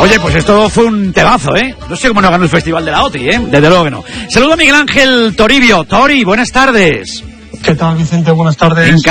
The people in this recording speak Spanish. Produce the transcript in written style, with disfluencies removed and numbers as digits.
Oye, pues esto fue un temazo, ¿eh? No sé cómo no ganó el Festival de la OTI, ¿eh? Desde luego que no. Saludo a Miguel Ángel Toribio. Tori, buenas tardes. ¿Qué tal, Vicente? Buenas tardes.